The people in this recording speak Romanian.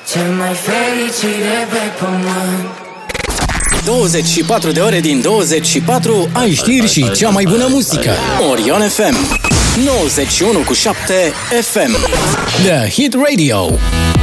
cel mai fericit de pe pământ. 24 de ore din 24 ai știri și cea mai bună muzică. Orion FM 91.7 FM The Hit Radio.